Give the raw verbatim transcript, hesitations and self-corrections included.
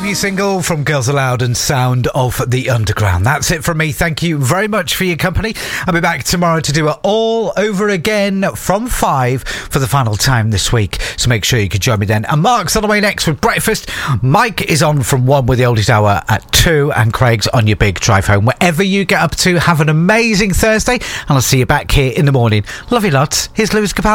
debut single from Girls Aloud and Sound of the Underground. That's it from me. Thank you very much for your company. I'll be back tomorrow to do it all over again from five for the final time this week. So make sure you can join me then. And Mark's on the way next with breakfast. Mike is on from one with the Oldies Hour at two, and Craig's on your big drive home. Wherever you get up to, have an amazing Thursday, and I'll see you back here in the morning. Love you lots. Here's Lewis Capaldi.